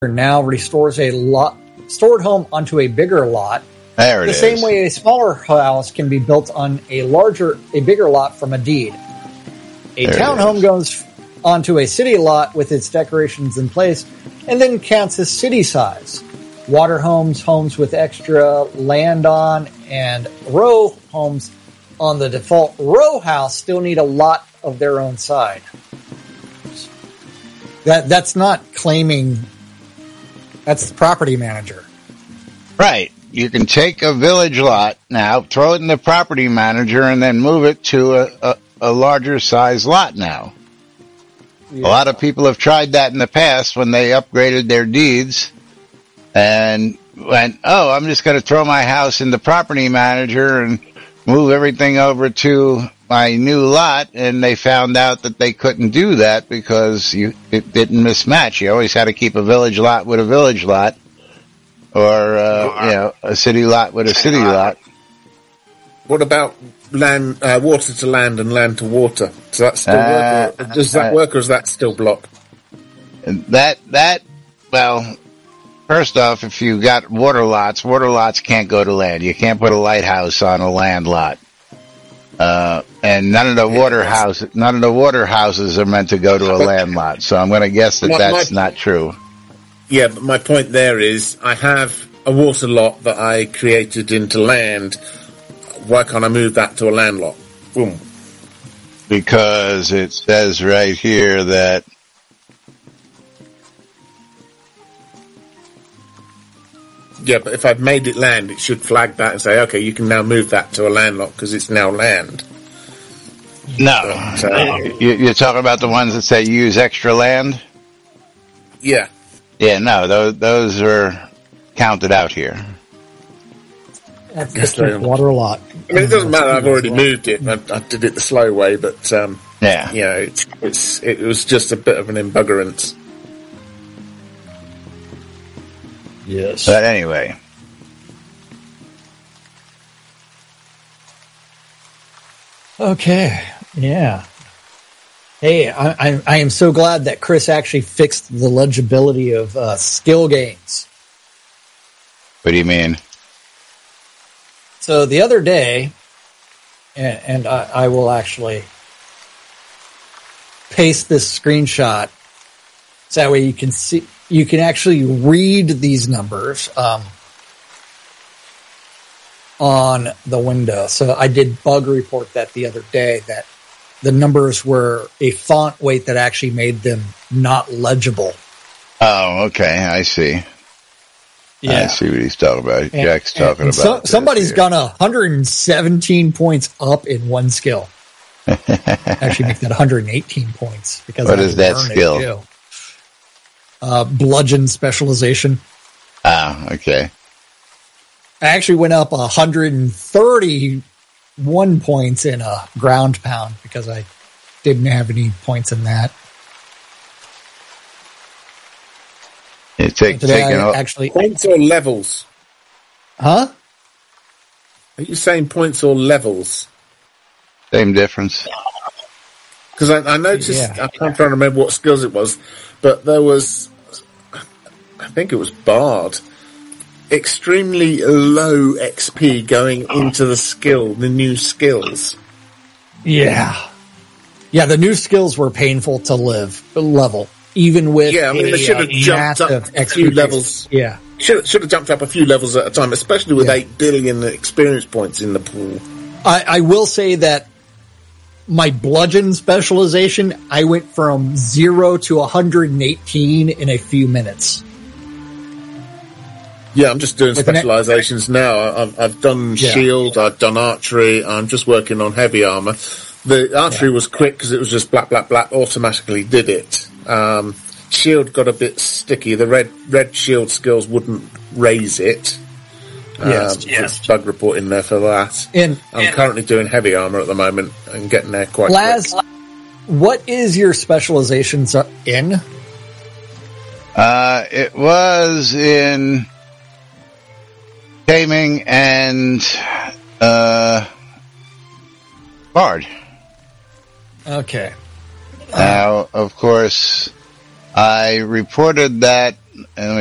now restores a stored home onto a bigger lot. There it is. The same way a smaller house can be built on a bigger lot from a deed. A townhome goes onto a city lot with its decorations in place and then counts as city size. Water homes, homes with extra land on, and row homes on the default row house still need a lot of their own side. That's not claiming. That's the property manager. Right. You can take a village lot now, throw it in the property manager, and then move it to a larger size lot now. Yeah. A lot of people have tried that in the past when they upgraded their deeds and went, oh, I'm just going to throw my house in the property manager and move everything over to my new lot, and they found out that they couldn't do that because it didn't mismatch. You always had to keep a village lot with a village lot, or a city lot with a city lot. What about land, water to land and land to water? Does that still work? Or does that work, or is that still blocked? Well, first off, if you got water lots can't go to land. You can't put a lighthouse on a land lot. And none of the water houses are meant to go to a land lot. So I'm going to guess that's not true. Yeah, but my point there is I have a water lot that I created into land. Why can't I move that to a land lot? Boom. Because it says right here that yeah, but if I'd made it land, it should flag that and say, okay, you can now move that to a land lot because it's now land. No. You're talking about the ones that say use extra land? Yeah. Yeah, no, those are counted out here. That's just a water lot. I mean, it doesn't matter. I've already moved it. I did it the slow way, but yeah, you know, it was just a bit of an embuggerance. Yes. But anyway. Okay. Yeah. Hey, I am so glad that Chris actually fixed the legibility of skill gains. What do you mean? So the other day, and I will actually paste this screenshot so that way you can see, you can actually read these numbers on the window. So I did bug report that the other day, that the numbers were a font weight that actually made them not legible. Oh, okay. I see. Yeah. I see what he's talking about. Jack's talking about. Somebody's gone 117 points up in one skill. Actually, make that 118 points because what is that skill? Bludgeon specialization. Oh, okay. I actually went up 131 points in a ground pound because I didn't have any points in that. Actually, points or levels? Huh? Are you saying points or levels? Same difference. Because I noticed, I'm trying to remember what skills it was, but there was, I think it was Bard, extremely low XP going into the new skills. Yeah. Yeah, the new skills were painful to level. Even with they should have jumped up a few levels. Yeah, should have jumped up a few levels at a time, especially with 8 billion experience points in the pool. I will say that my bludgeon specialization, I went from 0 to 118 in a few minutes. Yeah, I'm just doing specializations now. I've done shield, I've done archery. I'm just working on heavy armor. The archery was quick because it was just black, automatically did it. Shield got a bit sticky. The red shield skills wouldn't raise it. Yes. Bug report in there for that. I'm currently doing heavy armor at the moment and getting there quite quick. What is your specializations in? It was in taming and Bard. Okay. Now, of course, I reported that and